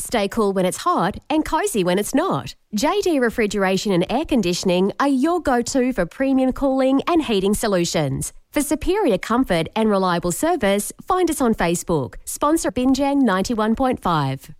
Stay cool when it's hot and cosy when it's not. JD Refrigeration and Air Conditioning are your go-to for premium cooling and heating solutions. For superior comfort and reliable service, find us on Facebook. Sponsor Binjang 91.5.